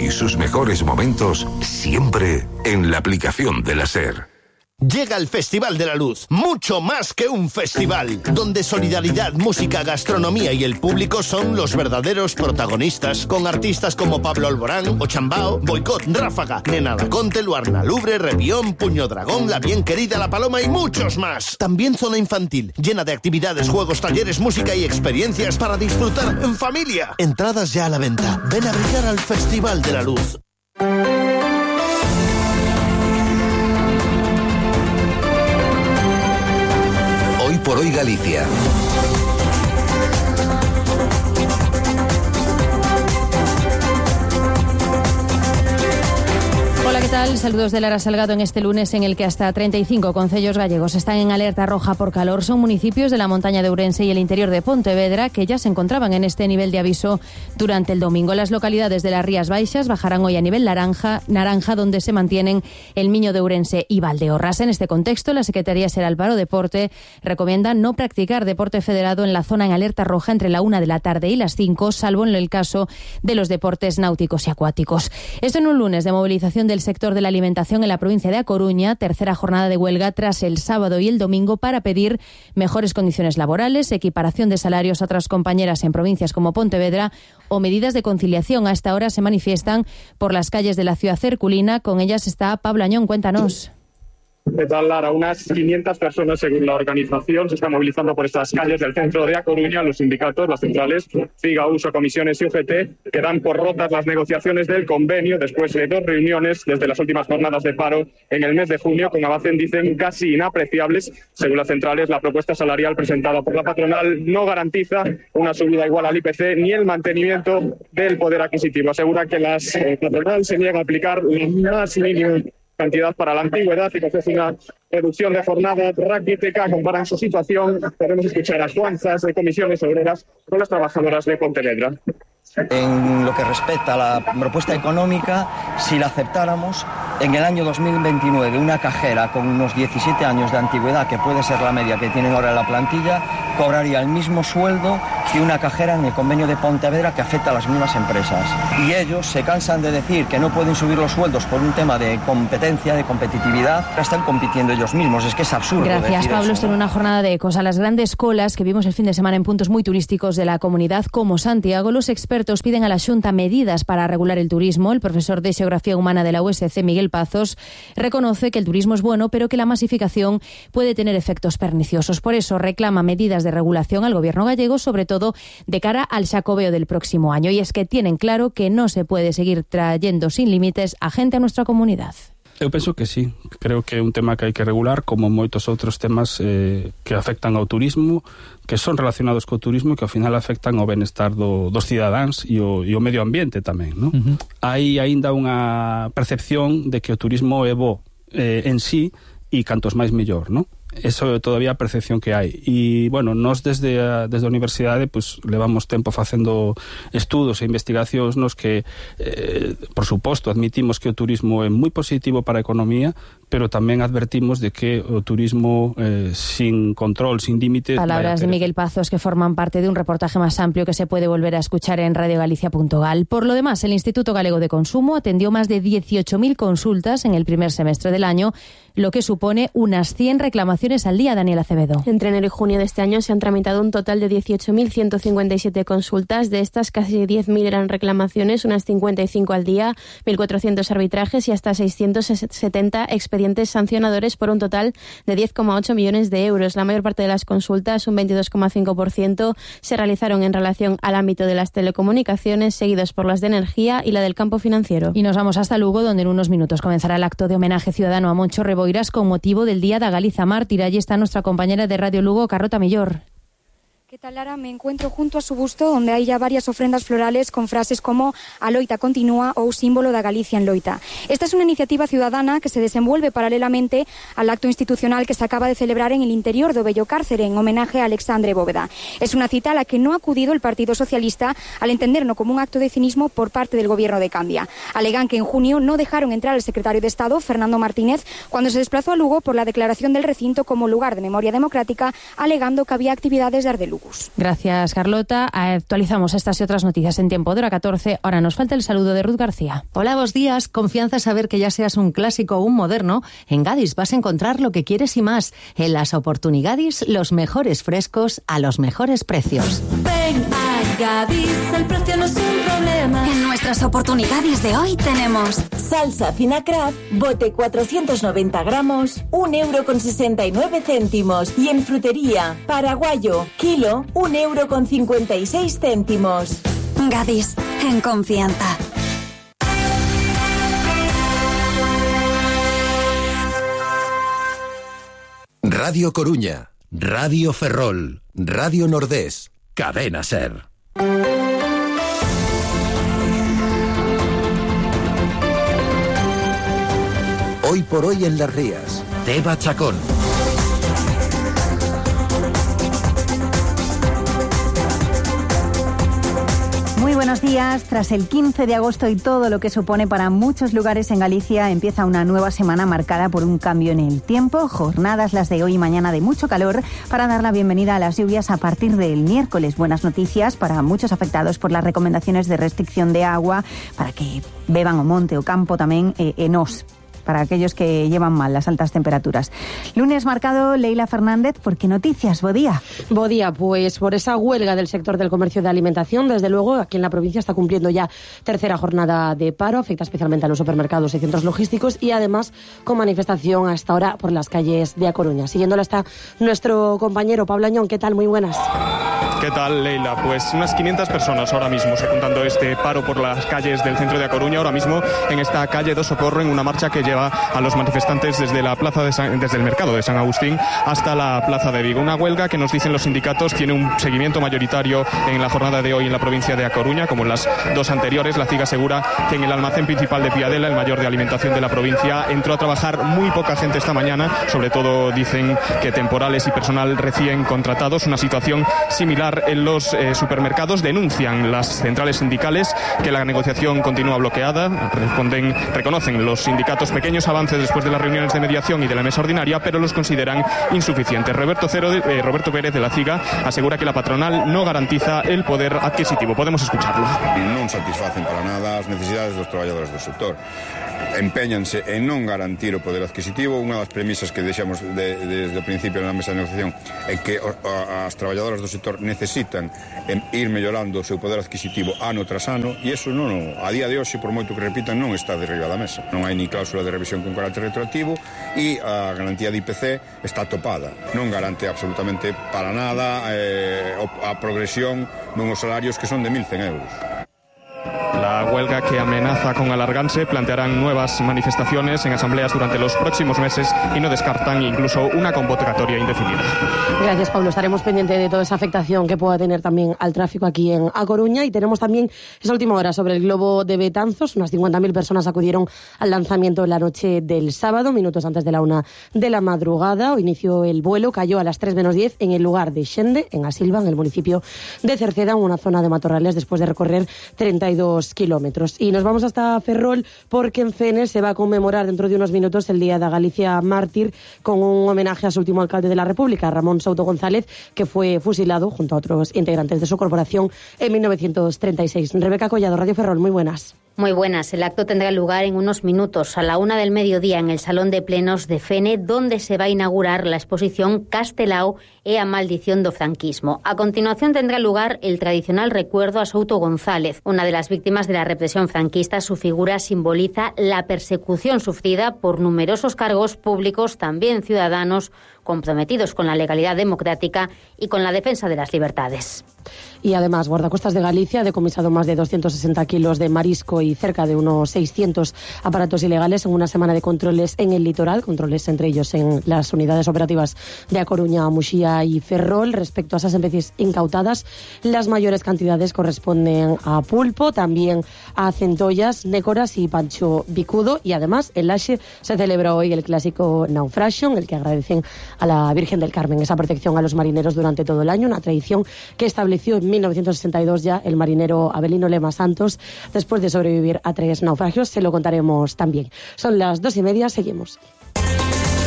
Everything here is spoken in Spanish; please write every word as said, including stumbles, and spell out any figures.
y sus mejores momentos siempre en la aplicación de la SER. Llega el Festival de la Luz, mucho más que un festival, donde solidaridad, música, gastronomía y el público son los verdaderos protagonistas, con artistas como Pablo Alborán, Ochambao, Boicot, Ráfaga, Nena Daconte, Luarna Lubre, Revión, Puño Dragón, La Bien Querida, La Paloma y muchos más. También zona infantil, llena de actividades, juegos, talleres, música y experiencias para disfrutar en familia. Entradas ya a la venta. Ven a brillar al Festival de la Luz. Hoy por hoy Galicia. Hola, ¿qué tal? Saludos de Lara Salgado en este lunes en el que hasta treinta y cinco concellos gallegos están en alerta roja por calor. Son municipios de la montaña de Ourense y el interior de Pontevedra que ya se encontraban en este nivel de aviso durante el domingo. Las localidades de las Rías Baixas bajarán hoy a nivel naranja, naranja donde se mantienen el Miño de Ourense y Valdeorras. En este contexto, la Secretaría Xeral para o Deporte recomienda no practicar deporte federado en la zona en alerta roja entre la una de la tarde y las cinco, salvo en el caso de los deportes náuticos y acuáticos. Esto en un lunes de movilización del sector de la alimentación en la provincia de A Coruña, tercera jornada de huelga tras el sábado y el domingo para pedir mejores condiciones laborales, equiparación de salarios a otras compañeras en provincias como Pontevedra o medidas de conciliación. A esta hora se manifiestan por las calles de la ciudad herculina. Con ellas está Pablo Añón. Cuéntanos. ¿Qué tal, Lara? Unas quinientas personas, según la organización, se están movilizando por estas calles del centro de A Coruña. Los sindicatos, las centrales, FIGA, Uso, Comisiones y U G T, que dan por rotas las negociaciones del convenio después de dos reuniones desde las últimas jornadas de paro en el mes de junio, con avances, dicen, casi inapreciables. Según las centrales, la propuesta salarial presentada por la patronal no garantiza una subida igual al I P C ni el mantenimiento del poder adquisitivo. Asegura que la eh, patronal se niega a aplicar la más mínima cantidad para la antigüedad y que ofrece una reducción de jornada raquítica. Comparan su situación. Podemos escuchar a Juanzas de Comisiones Obreras con las trabajadoras de Pontevedra. En lo que respecta a la propuesta económica, si la aceptáramos, en el año dos mil veintinueve una cajera con unos diecisiete años de antigüedad, que puede ser la media que tienen ahora en la plantilla, cobraría el mismo sueldo que una cajera en el convenio de Pontevedra, que afecta a las mismas empresas. Y ellos se cansan de decir que no pueden subir los sueldos por un tema de competencia, de competitividad. Están compitiendo ellos mismos. Es que es absurdo. Gracias, decir Pablo. eso, Esto ¿no? en una jornada de ecos a las grandes colas que vimos el fin de semana en puntos muy turísticos de la comunidad como Santiago. Los expertos piden a la Xunta medidas para regular el turismo. El profesor de Xeografía Humana de la U S C, Miguel Pazos, reconoce que el turismo es bueno, pero que la masificación puede tener efectos perniciosos. Por eso reclama medidas de regulación al gobierno gallego, sobre todo de cara al xacobeo del próximo año. Y es que tienen claro que no se puede seguir trayendo sin límites a gente a nuestra comunidad. Eu penso que sí, creo que é un tema que hai que regular, como moitos outros temas eh, que afectan ao turismo, que son relacionados co turismo e que ao final afectan ao benestar do, dos cidadáns e o, e o medio ambiente tamén, ¿no? Uh-huh. Hai aínda unha percepción de que o turismo é bo eh, en sí e cantos máis mellor, ¿no? Eso é todavía a percepción que hai. E, bueno, nós desde a, desde a universidade pues, levamos tempo facendo estudos e investigacións nos que, eh, por suposto, admitimos que o turismo é moi positivo para a economía, pero tamén advertimos de que o turismo eh, sin control, sin límites... Palabras de Miguel Pazos que forman parte de un reportaje más amplio que se puede volver a escuchar en radio galicia punto gal. Por lo demás, el Instituto Galego de Consumo atendió más de dieciocho mil consultas en el primer semestre del año, lo que supone unas cien reclamaciones al día. Daniel Acevedo. Entre enero y junio de este año se han tramitado un total de dieciocho mil ciento cincuenta y siete consultas. De estas, casi diez mil eran reclamaciones, unas cincuenta y cinco al día, mil cuatrocientos arbitrajes y hasta seiscientos setenta expedientes sancionadores por un total de diez coma ocho millones de euros. La mayor parte de las consultas, un veintidós coma cinco por ciento, se realizaron en relación al ámbito de las telecomunicaciones, seguidos por las de energía y la del campo financiero. Y nos vamos hasta Lugo, donde en unos minutos comenzará el acto de homenaje ciudadano a Moncho Reboiras con motivo del Día da Galiza Mártir. Allí está nuestra compañera de Radio Lugo, Carlota Millor. ¿Qué tal, Lara? Me encuentro junto a su busto, donde hay ya varias ofrendas florales con frases como "A loita continúa" ou "Símbolo da Galicia en loita". Esta es una iniciativa ciudadana que se desenvuelve paralelamente al acto institucional que se acaba de celebrar en el interior do Bello Cárcere en homenaje a Alexandre Bóveda. Es una cita a la que no ha acudido el Partido Socialista al entenderlo como un acto de cinismo por parte del gobierno de Candia. Alegan que en junio no dejaron entrar al secretario de Estado, Fernando Martínez, cuando se desplazó a Lugo por la declaración del recinto como lugar de memoria democrática, alegando que había actividades de Arde Lugo. Lucus. Gracias, Carlota. Actualizamos estas y otras noticias en tiempo de hora catorce. Ahora nos falta el saludo de Ruth García. Hola, buenos días. Confianza saber que ya seas un clásico o un moderno. En Gadis vas a encontrar lo que quieres y más. En las Oportunigadis, los mejores frescos a los mejores precios. Ven a Gadis, el precio no es un problema. En nuestras Oportunidades de hoy tenemos salsa fina Kraft, bote cuatrocientos noventa gramos, un euro con sesenta y nueve céntimos. Y en frutería, paraguayo, kilo, un euro con cincuenta y seis céntimos. Gadis, en confianza. Radio Coruña, Radio Ferrol, Radio Nordés, Cadena Ser. Hoy por hoy en Las Rías, Teba Chacón. Muy buenos días. Tras el quince de agosto y todo lo que supone para muchos lugares en Galicia, empieza una nueva semana marcada por un cambio en el tiempo. Jornadas las de hoy y mañana de mucho calor para dar la bienvenida a las lluvias a partir del miércoles. Buenas noticias para muchos afectados por las recomendaciones de restricción de agua para que beban o monte o campo también eh, en os. Para aquellos que llevan mal las altas temperaturas. Lunes marcado, Leila Fernández, ¿por qué noticias? Bodía. Bodía, pues por esa huelga del sector del comercio de alimentación, desde luego aquí en la provincia está cumpliendo ya tercera jornada de paro, afecta especialmente a los supermercados y centros logísticos y además con manifestación hasta ahora por las calles de A Coruña. Siguiéndola está nuestro compañero Pablo Añón. ¿Qué tal? Muy buenas. ¿Qué tal, Leila? Pues unas quinientas personas ahora mismo secundando este paro por las calles del centro de A Coruña, ahora mismo en esta calle do Socorro, en una marcha que lleva a los manifestantes desde la plaza de San, desde el mercado de San Agustín hasta la plaza de Vigo. Una huelga que nos dicen los sindicatos tiene un seguimiento mayoritario en la jornada de hoy en la provincia de A Coruña, como en las dos anteriores. La CIG asegura que en el almacén principal de Piadela, el mayor de alimentación de la provincia, entró a trabajar muy poca gente esta mañana, sobre todo dicen que temporales y personal recién contratados. Una situación similar en los eh, supermercados. Denuncian las centrales sindicales que la negociación continúa bloqueada. Responden, reconocen los sindicatos pequeños avances después de las reuniones de mediación y de la mesa ordinaria, pero los consideran insuficientes. Roberto, Cero, eh, Roberto Pérez de la CIGA asegura que la patronal no garantiza el poder adquisitivo. Podemos escucharlo. Non satisfacen para nada as necesidades dos traballadores do sector. Empeñanse en non garantir o poder adquisitivo. Unha das premisas que deixamos de, desde o principio na mesa de negociación é que as traballadoras do sector necesitan ir mellorando o seu poder adquisitivo ano tras ano, e iso non, a día de hoxe, por moito que repitan, non está de riba da mesa. Non hai ni cláusula de revisión con carácter retroactivo e a garantía de I P C está topada. Non garante absolutamente para nada eh, a progresión nuns salarios que son de mil cen euros. La huelga, que amenaza con alargarse, plantearán nuevas manifestaciones en asambleas durante los próximos meses y no descartan incluso una convocatoria indefinida. Gracias, Pablo. Estaremos pendientes de toda esa afectación que pueda tener también al tráfico aquí en A Coruña. Y tenemos también esa última hora sobre el globo de Betanzos. Unas cincuenta mil personas acudieron al lanzamiento en la noche del sábado, minutos antes de la una de la madrugada. O inició el vuelo, cayó a las tres menos diez en el lugar de Xende, en Asilva, en el municipio de Cerceda, en una zona de matorrales, después de recorrer treinta y dos kilómetros. Y nos vamos hasta Ferrol, porque en Fene se va a conmemorar dentro de unos minutos el Día de Galicia Mártir, con un homenaje a su último alcalde de la República, Ramón Souto González, que fue fusilado junto a otros integrantes de su corporación en mil novecientos treinta y seis. Rebeca Collado, Radio Ferrol, muy buenas. Muy buenas. El acto tendrá lugar en unos minutos, a la una del mediodía, en el Salón de Plenos de Fene, donde se va a inaugurar la exposición Castelao e a maldición do franquismo. A continuación tendrá lugar el tradicional recuerdo a Souto González, una de las víctimas de la represión franquista. Su figura simboliza la persecución sufrida por numerosos cargos públicos, también ciudadanos, comprometidos con la legalidad democrática y con la defensa de las libertades. Y además, Guardacostas de Galicia ha decomisado más de doscientos sesenta kilos de marisco y cerca de unos seiscientos aparatos ilegales en una semana de controles en el litoral, controles entre ellos en las unidades operativas de A Coruña, Muxía y Ferrol. Respecto a esas especies incautadas, las mayores cantidades corresponden a pulpo, también a centollas, nécoras y pancho bicudo. Y además, en Laxe se celebra hoy el clásico naufragio, en el que agradecen a la Virgen del Carmen esa protección a los marineros durante todo el año, una tradición que estableció en mil novecientos sesenta y dos ya el marinero Abelino Lema Santos, después de sobrevivir a tres naufragios. Se lo contaremos también. Son las dos y media, seguimos.